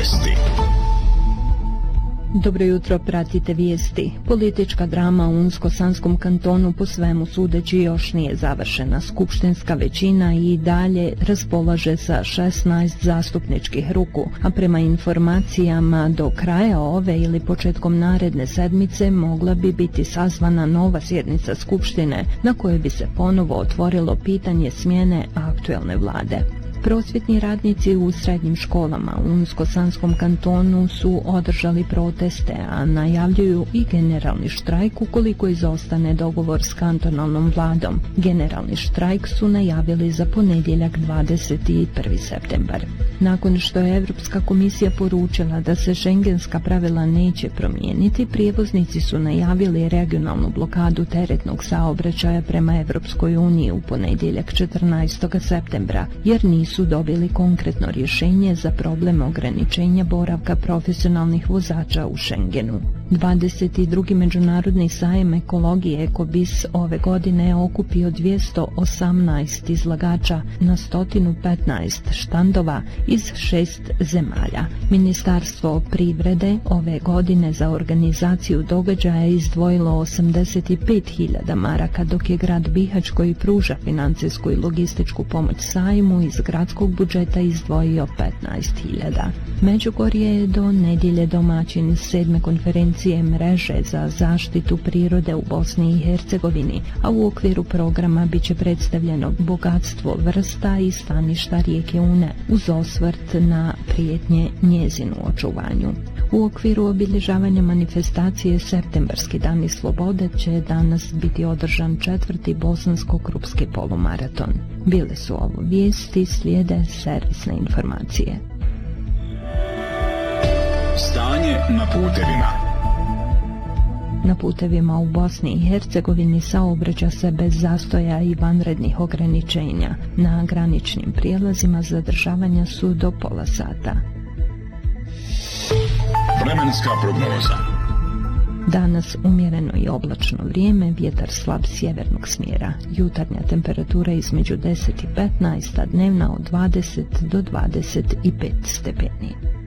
Vijesti. Dobro jutro, pratite vijesti. Politička drama u Unsko-Sanskom kantonu po svemu sudeći još nije završena. Skupštinska većina i dalje raspolaže sa 16 zastupničkih ruku, a prema informacijama do kraja ove ili početkom naredne sedmice mogla bi biti sazvana nova sjednica Skupštine na kojoj bi se ponovo otvorilo pitanje smjene aktuelne vlade. Prosvjetni radnici u srednjim školama u Unsko-Sanskom kantonu su održali proteste, a najavljuju i generalni štrajk ukoliko izostane dogovor s kantonalnom vladom. Generalni štrajk su najavili za ponedjeljak 21. septembar. Nakon što je Europska komisija poručila da se šengenska pravila neće promijeniti, prijevoznici su najavili regionalnu blokadu teretnog saobraćaja prema Europskoj uniji u ponedjeljak 14. septembra, jer nisu dobili konkretno rješenje za problem ograničenja boravka profesionalnih vozača u Schengenu. 22. međunarodni sajem ekologije Ekobis ove godine je okupio 218 izlagača na 115 štandova iz 6 zemalja. Ministarstvo privrede ove godine za organizaciju događaja izdvojilo 85.000 maraka, dok je grad Bihać, koji pruža financijsku i logističku pomoć sajmu, iz gradskog budžeta izdvojio 15.000. Međugorje je do nedjelje domaćin 7. konferencije mreže za zaštitu prirode u Bosni i Hercegovini, a u okviru programa biće predstavljeno bogatstvo vrsta i staništa rijeke Une uz osvrt na prijetnje njezinu očuvanju. U okviru obilježavanja manifestacije Septembarski dani slobode će danas biti održan 4. bosansko-krupski polumaraton. Bile su ovo vijesti, slijede servisne informacije. Stanje na putevima. Na putevima u Bosni i Hercegovini saobraća se bez zastoja i vanrednih ograničenja. Na graničnim prijelazima zadržavanja su do pola sata. Vremenska prognoza. Danas umjereno i oblačno vrijeme, vjetar slab sjevernog smjera. Jutarnja temperatura između 10 i 15, a dnevna od 20 do 25 stepeni.